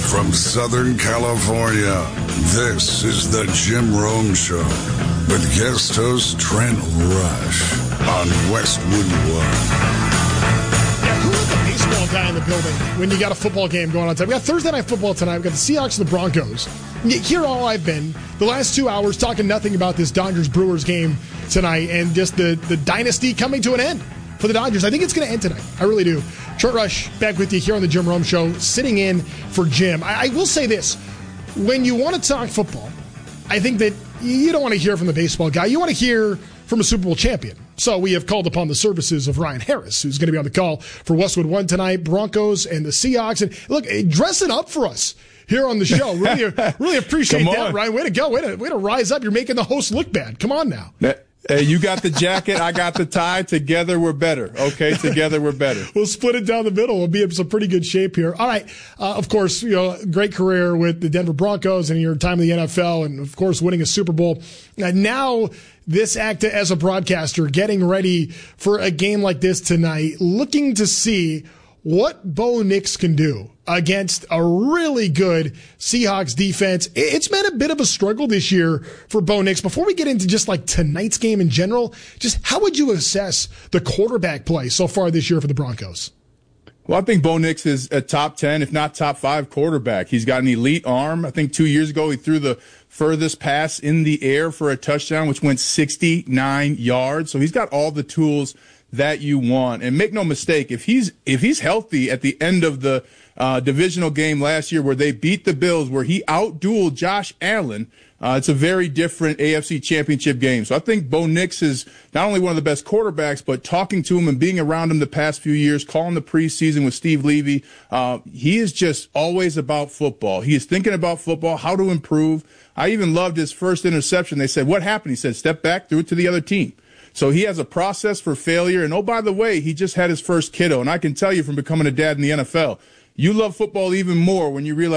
From Southern California, this is the Jim Rome Show with guest host Trent Rush on Westwood One. Yeah, who is the baseball guy in the building when you got a football game going on? We got Thursday Night Football tonight. We got the Seahawks and the Broncos. Here all I've been the last 2 hours talking nothing about this Dodgers-Brewers game tonight and just the dynasty coming to an end for the Dodgers. I think it's going to end tonight. I really do. Trent Rush back with you here on the Jim Rome Show, sitting in for Jim. I will say this. When you want to talk football, I think that you don't want to hear from the baseball guy. You want to hear from a Super Bowl champion. So we have called upon the services of Ryan Harris, who's going to be on the call for Westwood One tonight, Broncos and the Seahawks. And look, dress it up for us here on the show. Really appreciate that, Ryan. Way to go. Way to rise up. You're making the host look bad. Come on now. Hey, you got the jacket, I got the tie. Together we're better. Okay, together we're better. We'll split it down the middle. We'll be in some pretty good shape here. All right. Of course, great career with the Denver Broncos and your time in the NFL, and of course, winning a Super Bowl. Now, this act as a broadcaster, getting ready for a game like this tonight, looking to see what Bo Nix can do against a really good Seahawks defense. It's been a bit of a struggle this year for Bo Nix. Before we get into just like tonight's game in general, just how would you assess the quarterback play so far this year for the Broncos? Well, I think Bo Nix is a top 10, if not top 5 quarterback. He's got an elite arm. I think 2 years ago he threw the furthest pass in the air for a touchdown, which went 69 yards. So he's got all the tools that you want. And make no mistake, if he's healthy at the end of the divisional game last year where they beat the Bills, where he outdueled Josh Allen, it's a very different AFC Championship game. So I think Bo Nix is not only one of the best quarterbacks, but talking to him and being around him the past few years, calling the preseason with Steve Levy, he is just always about football. He is thinking about football, how to improve. I even loved his first interception. They said, what happened? He said, step back, threw it to the other team. So he has a process for failure. And, oh, by the way, he just had his first kiddo. And I can tell you from becoming a dad in the NFL, you love football even more when you realize